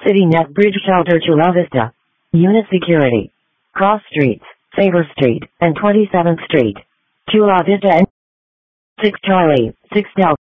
City Net Bridge Shelter Chula Vista. Unit Security. Cross Streets, Favor Street, and 27th Street. Chula Vista and 6 Charlie, 6 Del.